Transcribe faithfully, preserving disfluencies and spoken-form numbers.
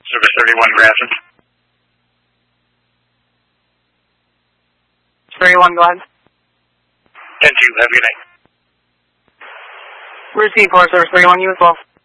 Service thirty-one, Grafton. thirty-one, go ahead. ten two, have a good night. Receive for Service thirty-one, you as well.